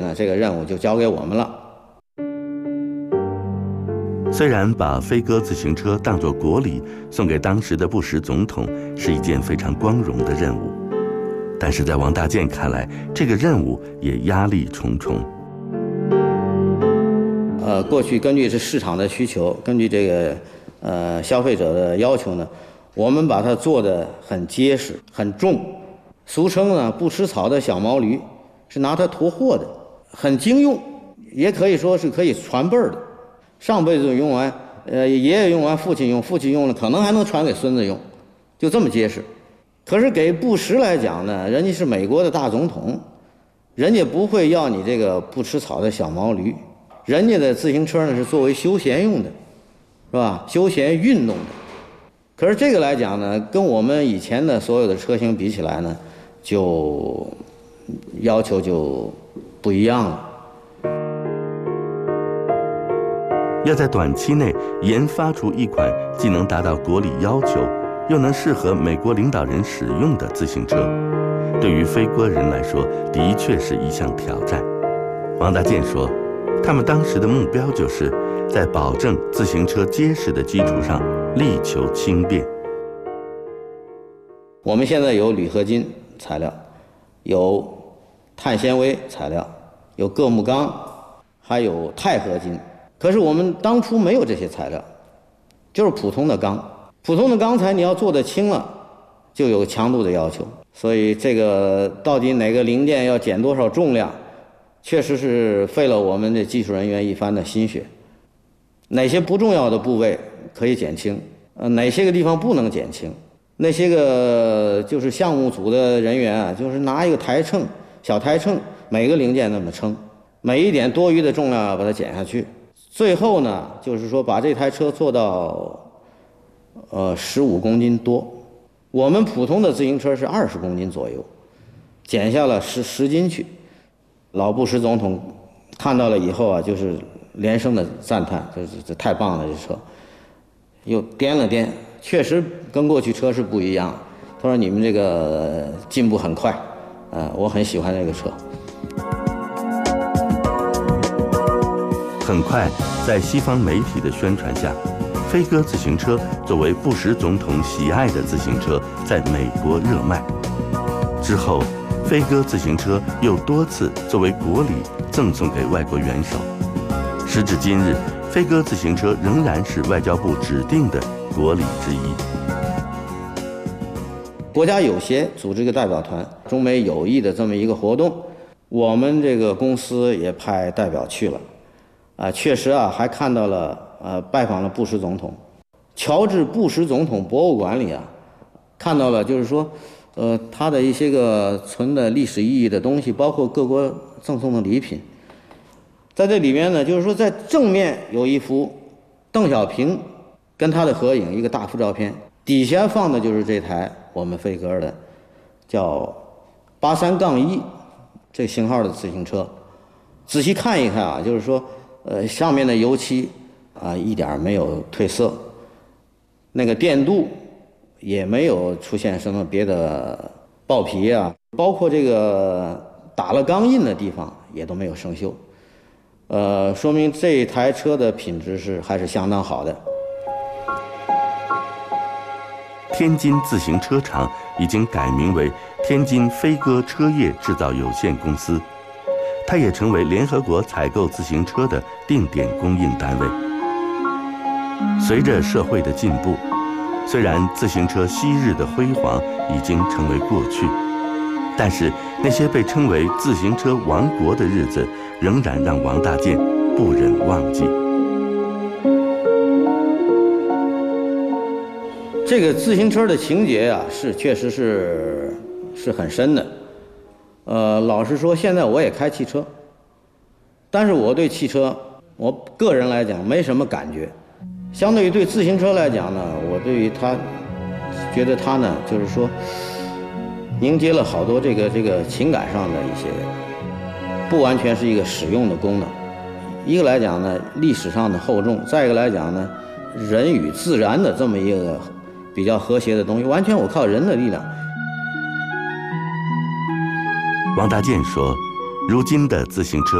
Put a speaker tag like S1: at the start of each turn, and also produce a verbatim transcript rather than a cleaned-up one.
S1: 呢，这个任务就交给我们了。
S2: 虽然把飞鸽自行车当作国礼送给当时的布什总统是一件非常光荣的任务，但是在王大健看来，这个任务也压力重重。
S1: 呃，过去根据这市场的需求，根据这个呃消费者的要求呢，我们把它做得很结实、很重，俗称呢不吃草的小毛驴，是拿它驮货的，很经用，也可以说是可以传辈儿的。上辈子用完，呃，爷爷用完，父亲用，父亲用了，可能还能传给孙子用，就这么结实。可是给布什来讲呢，人家是美国的大总统，人家不会要你这个不吃草的小毛驴，人家的自行车呢是作为休闲用的，是吧？休闲运动的。可是这个来讲呢，跟我们以前的所有的车型比起来呢，就要求就不一样了。
S2: 要在短期内研发出一款既能达到国礼要求，又能适合美国领导人使用的自行车，对于飞鸽人来说，的确是一项挑战。王大健说，他们当时的目标就是在保证自行车结实的基础上，力求轻便。
S1: 我们现在有铝合金材料，有碳纤维材料，有铬木钢，还有钛合金。可是我们当初没有这些材料，就是普通的钢。普通的钢材你要做得轻了，就有强度的要求。所以这个到底哪个零件要减多少重量，确实是费了我们的技术人员一番的心血。哪些不重要的部位可以减轻，呃，哪些个地方不能减轻？那些个就是项目组的人员啊，就是拿一个台秤，小台秤，每个零件那么称，每一点多余的重量把它减下去。最后呢，就是说把这台车做到，呃，十五公斤多。我们普通的自行车是二十公斤左右，减下了十十斤去。老布什总统看到了以后啊，就是连声的赞叹，这这太棒了，这车。又掂了掂，确实跟过去车是不一样。他说：“你们这个进步很快，呃，我很喜欢这个车。”
S2: 很快，在西方媒体的宣传下，飞鸽自行车作为布什总统喜爱的自行车，在美国热卖。之后，飞鸽自行车又多次作为国礼赠送给外国元首。时至今日，飞鸽自行车仍然是外交部指定的国礼之一。
S1: 国家友协组织一个代表团，中美友谊的这么一个活动，我们这个公司也派代表去了。啊，确实啊，还看到了，呃，拜访了布什总统，乔治·布什总统博物馆里啊，看到了，就是说，呃，他的一些个存的历史意义的东西，包括各国赠送的礼品。在这里面呢，就是说，在正面有一幅邓小平跟他的合影，一个大幅照片，底下放的就是这台我们飞鸽的叫八三杠一这型号的自行车。仔细看一看啊，就是说。呃，上面的油漆啊，一点没有褪色，那个电镀也没有出现什么别的爆皮啊，包括这个打了钢印的地方也都没有生锈，呃，说明这台车的品质是还是相当好的。
S2: 天津自行车厂已经改名为天津飞鸽车业制造有限公司。它也成为联合国采购自行车的定点供应单位。随着社会的进步，虽然自行车昔日的辉煌已经成为过去，但是那些被称为自行车王国的日子，仍然让王大健不忍忘记。
S1: 这个自行车的情节啊，是确实是是很深的。呃，老实说，现在我也开汽车，但是我对汽车，我个人来讲没什么感觉。相对于对自行车来讲呢，我对于它，觉得它呢，就是说，凝结了好多这个这个情感上的一些，不完全是一个使用的功能。一个来讲呢，历史上的厚重；再一个来讲呢，人与自然的这么一个比较和谐的东西，完全我靠人的力量。
S2: 王大健说，如今的自行车